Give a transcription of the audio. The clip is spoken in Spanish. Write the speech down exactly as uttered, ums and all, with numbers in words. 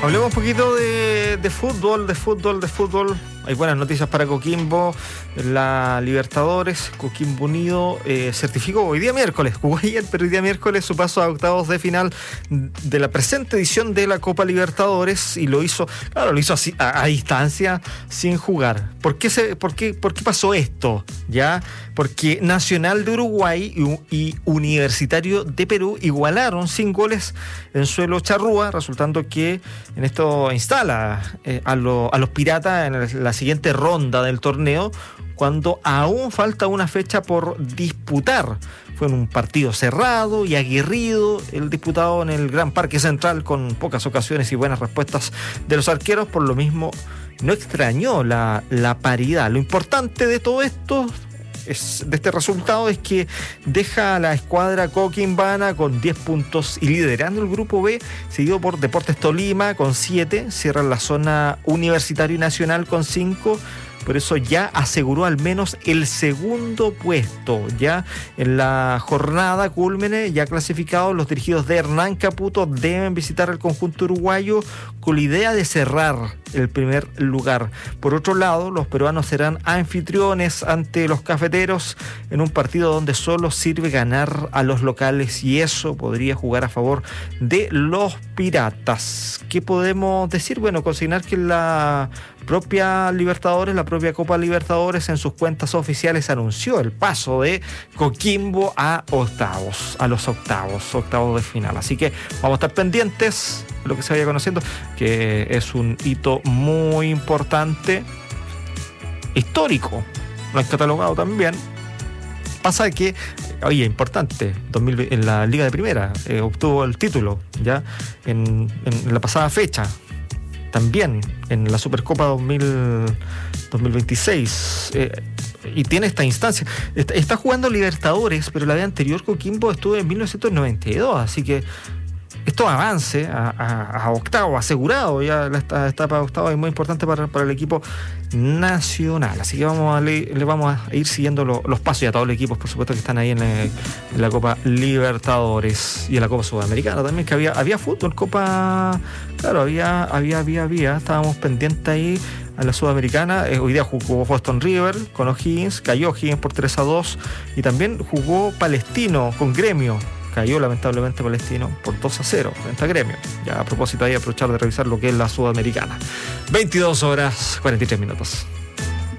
Hablemos un poquito de, de fútbol, de fútbol, de fútbol. Hay buenas noticias para Coquimbo. La Libertadores, Coquimbo Unido eh, certificó hoy día miércoles, jugó ayer, pero hoy día miércoles su paso a octavos de final de la presente edición de la Copa Libertadores, y lo hizo, claro, lo hizo así, a, a distancia, sin jugar. ¿Por qué, se, por qué, por qué pasó esto? ¿Ya? Porque Nacional de Uruguay y, y Universitario de Perú igualaron sin goles en suelo charrúa, resultando que en esto instala eh, a, lo, a los Piratas en el, la siguiente ronda del torneo, cuando aún falta una fecha por disputar. Fue en un partido cerrado y aguerrido, el disputado en el Gran Parque Central, con pocas ocasiones y buenas respuestas de los arqueros. Por lo mismo, no extrañó la, la paridad. Lo importante de todo esto, es, de este resultado, es que deja a la escuadra coquimbana con diez puntos y liderando el grupo B, seguido por Deportes Tolima con siete, cierran la zona Universitario y Nacional con cinco. Por eso ya aseguró al menos el segundo puesto. Ya en la jornada cúlmine, ya clasificados, los dirigidos de Hernán Caputo deben visitar el conjunto uruguayo con la idea de cerrar el primer lugar. Por otro lado, los peruanos serán anfitriones ante los cafeteros en un partido donde solo sirve ganar a los locales, y eso podría jugar a favor de los Piratas. ¿Qué podemos decir? Bueno, consignar que la propia Libertadores, la propia Copa Libertadores, en sus cuentas oficiales anunció el paso de Coquimbo a octavos, a los octavos, octavos de final. Así que vamos a estar pendientes de lo que se vaya conociendo, que es un hito muy importante, histórico, lo han catalogado también. Pasa que, oye, importante, dos mil en la Liga de Primera, eh, obtuvo el título ya en, en la pasada fecha. También en la Supercopa dos mil veintiséis, eh, y tiene esta instancia. Está, está jugando Libertadores, pero la vez anterior Coquimbo estuvo en mil novecientos noventa y dos, así que esto avance a, a, a octavo, asegurado ya la etapa de octavo, es muy importante para, para el equipo nacional. Así que vamos a le, le vamos a ir siguiendo lo, los pasos, y a todos los equipos, por supuesto, que están ahí en la, en la Copa Libertadores y en la Copa Sudamericana también, que había, había fútbol, Copa, claro, había, había, había, había, estábamos pendientes ahí a la Sudamericana. Eh, hoy día jugó Boston River con O'Higgins, cayó O'Higgins por tres a dos, y también jugó Palestino con Gremio. Cayó lamentablemente Palestino por dos a cero frente a Gremio. Ya a propósito, ahí aprovechar de revisar lo que es la Sudamericana. veintidós horas cuarenta y tres minutos.